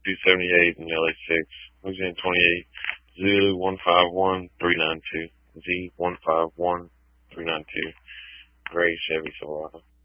278 in LA6, Louisiana 28, Zulu 151392, Z 151392, gray Chevy Silverado.